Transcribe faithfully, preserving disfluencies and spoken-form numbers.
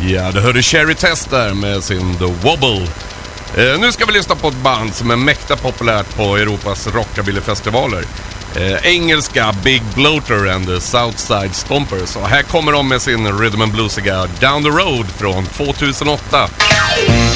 Ja, det hörde Cherry Tester med sin The Wobble. Eh, nu ska vi lyssna på ett band som är mäkta populärt på Europas rockabillyfestivaler. Eh, engelska Big Bloater and the Southside Stompers. Och här kommer de med sin rhythm and bluesiga Down the Road från tvåtusenåtta.